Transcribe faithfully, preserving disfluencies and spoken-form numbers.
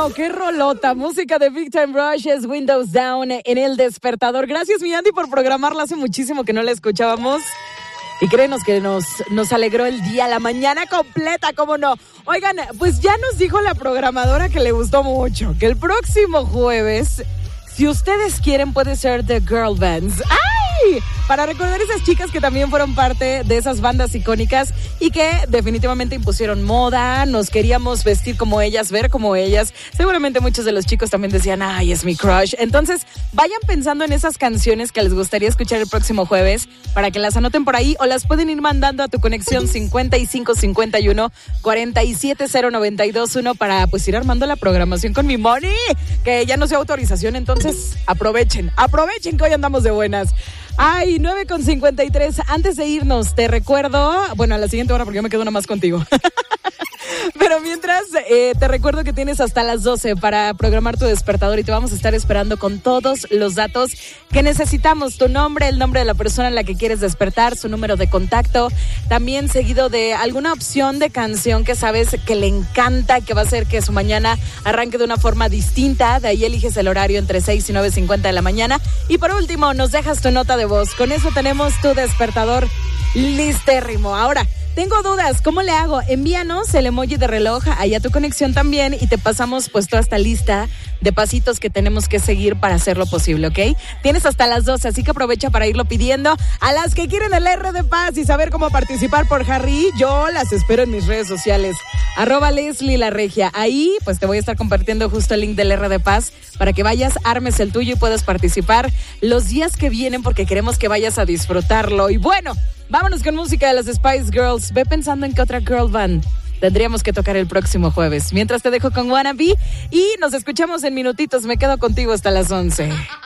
Wow, qué rolota. Música de Big Time Rush es Windows Down en El Despertador. Gracias, mi Andy, por programarla. Hace muchísimo que no la escuchábamos. Y créenos que nos, nos alegró el día, la mañana completa, ¿cómo no? Oigan, pues ya nos dijo la programadora que le gustó mucho, que el próximo jueves, si ustedes quieren, puede ser The Girl Bands. ¡Ay! Para recordar esas chicas que también fueron parte de esas bandas icónicas y que definitivamente impusieron moda, nos queríamos vestir como ellas, ver como ellas. Seguramente muchos de los chicos también decían, ay, es mi crush. Entonces, vayan pensando en esas canciones que les gustaría escuchar el próximo jueves para que las anoten por ahí o las pueden ir mandando a tu conexión cincuenta y cinco cincuenta y uno cuarenta y siete cero noventa y dos uno para pues ir armando la programación con mi Moni, que ya no sea autorización, entonces aprovechen, aprovechen que hoy andamos de buenas. Ay, nueve con cincuenta y tres. Antes de irnos, te recuerdo, bueno, a la siguiente hora porque yo me quedo una más contigo. Pero mientras, eh, te recuerdo que tienes hasta las doce para programar tu despertador y te vamos a estar esperando con todos los datos que necesitamos. Tu nombre, el nombre de la persona en la que quieres despertar, su número de contacto, también seguido de alguna opción de canción que sabes que le encanta, que va a hacer que su mañana arranque de una forma distinta. De ahí eliges el horario entre seis y nueve cincuenta de la mañana. Y por último, nos dejas tu nota de voz. Con eso tenemos tu despertador listérrimo. Ahora, tengo dudas, ¿cómo le hago? Envíanos el emoji de reloj ahí a tu conexión también y te pasamos pues toda esta lista de pasitos que tenemos que seguir para hacerlo posible, ¿ok? Tienes hasta las doce, así que aprovecha para irlo pidiendo. A las que quieren el R de Paz y saber cómo participar por Harry, yo las espero en mis redes sociales. Arroba Leslie La Regia. Ahí pues te voy a estar compartiendo justo el link del R de Paz para que vayas, armes el tuyo y puedas participar los días que vienen porque queremos que vayas a disfrutarlo. Y bueno, vámonos con música de las Spice Girls. Ve pensando en qué otra girl band tendríamos que tocar el próximo jueves. Mientras te dejo con Wannabe y nos escuchamos en minutitos. Me quedo contigo hasta las once.